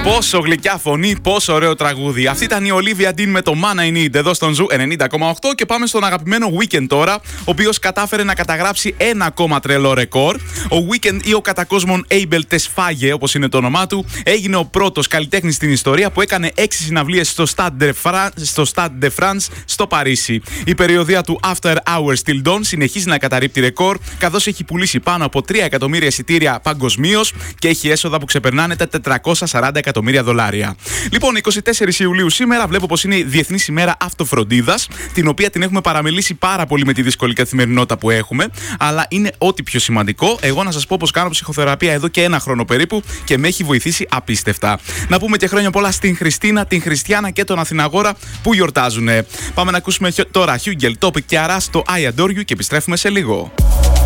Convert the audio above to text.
Πόσο γλυκιά φωνή, πόσο ωραίο τραγούδι. Αυτή ήταν η Olivia Dean με το Man I Need εδώ στον Ζου 90,8 και πάμε στον αγαπημένο Weekend τώρα, ο οποίος κατάφερε να καταγράψει ένα ακόμα τρελό ρεκόρ. Ο Weekend ή ο κατά κόσμον Abel Tesfaye, όπως είναι το όνομά του, έγινε ο πρώτος καλλιτέχνης στην ιστορία που έκανε 6 συναυλίες στο Stade de France στο Παρίσι. Η περιοδεία του After Hours Till Dawn συνεχίζει να καταρρίπτει ρεκόρ, καθώς έχει πουλήσει πάνω από 3 εκατομμύρια εισιτήρια παγκοσμίως και έχει έσοδα που ξεπερνάνε τα $440 εκατομμύρια. Λοιπόν, 24 Ιουλίου σήμερα βλέπω πως είναι η Διεθνής ημέρα αυτοφροντίδας, την οποία την έχουμε παραμελήσει πάρα πολύ με τη δύσκολη καθημερινότητα που έχουμε, αλλά είναι ό,τι πιο σημαντικό. Εγώ να σας πω πως κάνω ψυχοθεραπεία εδώ και 1 χρόνο περίπου και με έχει βοηθήσει απίστευτα. Να πούμε και χρόνια πολλά στην Χριστίνα, την Χριστιάνα και τον Αθηναγόρα που γιορτάζουν. Πάμε να ακούσουμε τώρα Hugel, Topic και Αρά στο I Adore You και επιστρέφουμε σε λίγο.